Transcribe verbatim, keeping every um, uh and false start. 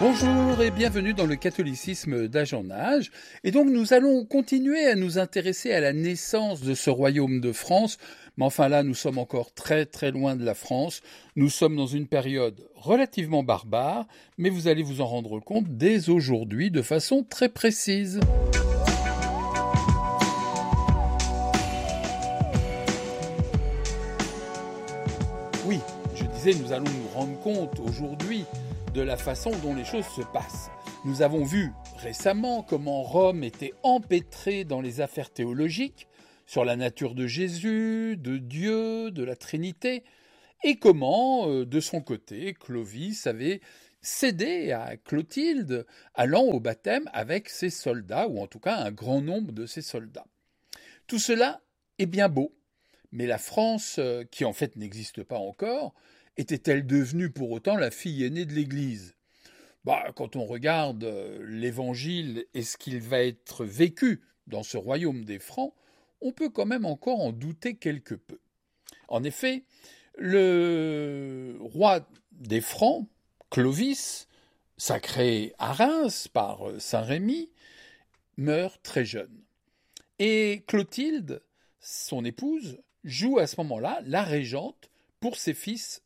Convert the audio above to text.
Bonjour et bienvenue dans le catholicisme d'âge en âge. Et donc nous allons continuer à nous intéresser à la naissance de ce royaume de France. Mais enfin là, nous sommes encore très très loin de la France. Nous sommes dans une période relativement barbare, mais vous allez vous en rendre compte dès aujourd'hui de façon très précise. Oui, je disais, nous allons nous rendre compte aujourd'hui de la façon dont les choses se passent. Nous avons vu récemment comment Rome était empêtrée dans les affaires théologiques, sur la nature de Jésus, de Dieu, de la Trinité, et comment, de son côté, Clovis avait cédé à Clotilde, allant au baptême avec ses soldats, ou en tout cas un grand nombre de ses soldats. Tout cela est bien beau, mais la France, qui en fait n'existe pas encore, était-elle devenue pour autant la fille aînée de l'Église ? Bah, quand on regarde l'Évangile et ce qu'il va être vécu dans ce royaume des Francs, on peut quand même encore en douter quelque peu. En effet, le roi des Francs, Clovis, sacré à Reims par saint Rémy, meurt très jeune. Et Clotilde, son épouse, joue à ce moment-là la régente pour ses fils